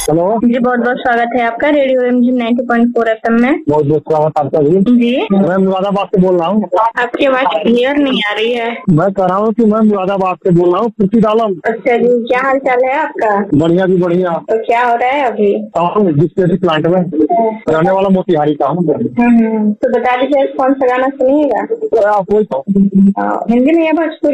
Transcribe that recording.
Hello जी, बहुत बहुत स्वागत है आपका रेडियो रिमझिम 90.4 FM में। बहुत बहुत स्वागत आपका भी। जी, मैं मुरादाबाद से बोल रहा हूँ। आपकी आवाज क्लियर नहीं आ रही है। मैं कह रहा हूँ कि मैं मुरादाबाद से बोल रहा हूँ, खुर्शीद आलम। अच्छा जी, क्या हाल चाल है आपका? बढ़िया जी बढ़िया। तो क्या हो रहा है अभी? डिस्पेंसरी प्लांट में रहने वाला मोतिहारी का हूँ। तो बता दीजिए कौन सा गाना सुनिएगा? आप कोई हिंदी में या भोजपुरी?